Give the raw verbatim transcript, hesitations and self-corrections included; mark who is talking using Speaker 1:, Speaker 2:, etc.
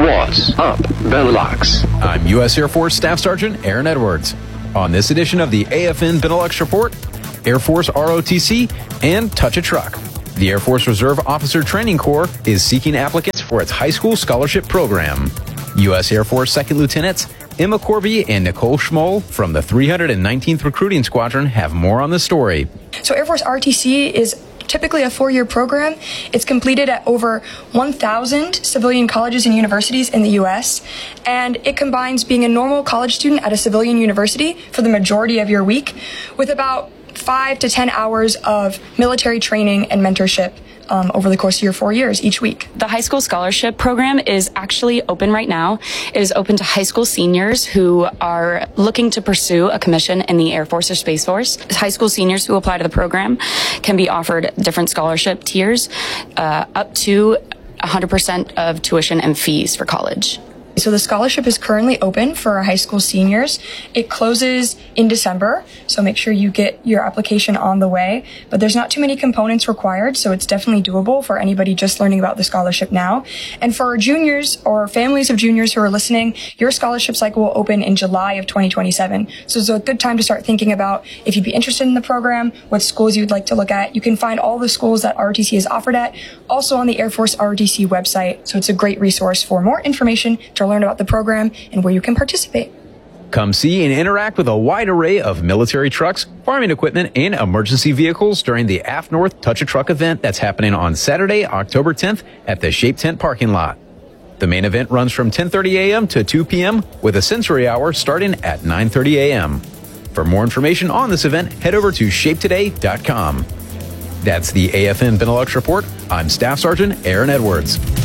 Speaker 1: What's up, Benelux?
Speaker 2: I'm U S Air Force Staff Sergeant Aaron Edwards. On this edition of the A F N Benelux Report, Air Force R O T C and Touch a Truck. The Air Force Reserve Officer Training Corps is seeking applicants for its high school scholarship program. U S Air Force Second Lieutenants Emma Corby and Nicole Schmoll from the three hundred nineteenth Recruiting Squadron have more on the story.
Speaker 3: So Air Force R O T C is typically a four-year program. It's completed at over one thousand civilian colleges and universities in the U S, and it combines being a normal college student at a civilian university for the majority of your week with about five to ten hours of military training and mentorship um, over the course of your four years each week.
Speaker 4: The high school scholarship program is actually open right now. It is open to high school seniors who are looking to pursue a commission in the Air Force or Space Force. High school seniors who apply to the program can be offered different scholarship tiers, uh, up to one hundred percent of tuition and fees for college.
Speaker 3: So the scholarship is currently open for our high school seniors. It closes in December, so make sure you get your application on the way. But there's not too many components required, so it's definitely doable for anybody just learning about the scholarship now. And for our juniors or families of juniors who are listening, your scholarship cycle will open in July of twenty twenty-seven. So it's a good time to start thinking about if you'd be interested in the program, what schools you'd like to look at. You can find all the schools that R O T C is offered at, also on the Air Force R O T C website. So it's a great resource for more information to learn about the program and where you can participate.
Speaker 2: Come see and interact with a wide array of military trucks, farming equipment, and emergency vehicles during the A F North Touch a Truck event that's happening on Saturday, October tenth at the Shape Tent parking lot. The main event runs from ten thirty a.m. to two p.m. with a sensory hour starting at nine thirty a.m. For more information on this event, head over to shape today dot com. That's the A F N Benelux Report. I'm Staff Sergeant Aaron Edwards.